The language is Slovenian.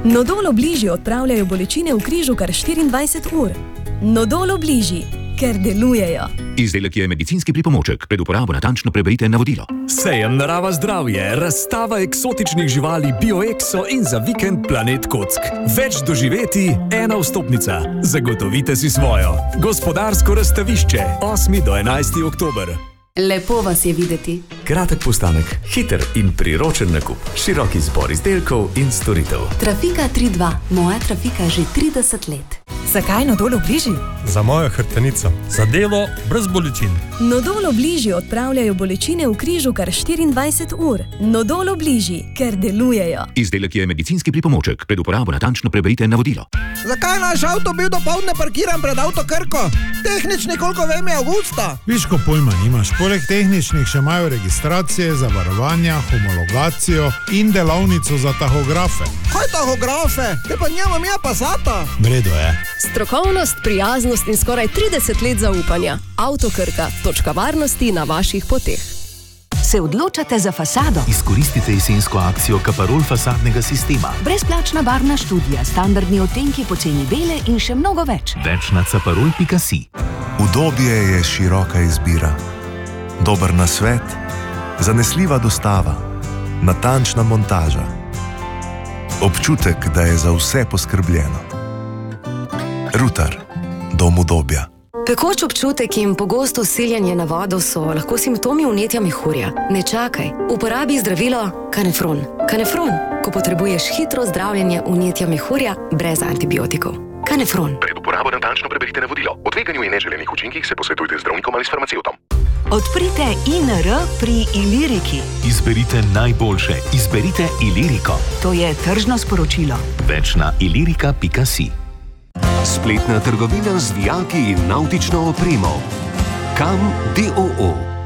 Nodol Obliži odpravljajo bolečine v križu kar 24 ur. Nodol Obliži, ker delujejo. Izdelek je medicinski pripomoček. Pred uporabo natančno preberite navodilo. Sejem Narava zdravje, razstava eksotičnih živali BioExo in za vikend Planet Kock. Več doživeti, ena vstopnica. Zagotovite si svojo. Gospodarsko razstavišče, 8. do 11. oktober. Lepo vas je videti. Kratek postanek, hiter in priročen nakup, širok izbor izdelkov in storitev. Trafika 3.2, moja trafika že 30 let. Zakaj Nodol Obliži? Za mojo hrbtenico. Za delo brez bolečin. Nodol Obliži odpravljajo bolečine v križu kar 24 ur. Nodol Obliži, ker delujejo. Izdelek je medicinski pripomoček. Pred uporabo natančno preberite navodilo. Zakaj naš avto bil dopoldne parkiran pred Avtokrko? Tehnični, koliko vem, je avgusta. Viško pojma nimaš. Poleg tehničnih še imajo registracije, zavarovanja, homologacijo in delavnico za tahografe. Kaj tahografe? Te pa njemam je Passata. Vredo je. Strokovnost, prijaznost in skoraj 30 let zaupanja. Avtokrka, točka varnosti na vaših poteh. Se odločate za fasado? Izkoristite jesensko akcijo Caparol fasadnega sistema. Brezplačna barvna študija, standardni odtenki poceni bele in še mnogo več. Več na caparol.si. Udobje je široka izbira. Dober nasvet, zanesljiva dostava, natančna montaža. Občutek, da je za vse poskrbljeno. Rutar, dom udobja. Pekoč občutek in pogosto usiljanje na vodo so lahko simptomi vnetja mehurja. Ne čakaj, uporabi zdravilo Kanefron. Kanefron, ko potrebuješ hitro zdravljenje vnetja mehurja brez antibiotikov. Kanefron. Pred uporabo natančno preberite navodilo. O tveganju in neželenih učinkih se posvetujte z zdravnikom ali s farmacevtom. Odprite INR pri Iliriki. Izberite najboljše. Izberite Iliriko. To je tržno sporočilo. Več na ilirika.si. Spletna trgovina z vijaki in navtično opremo. Kam DOO.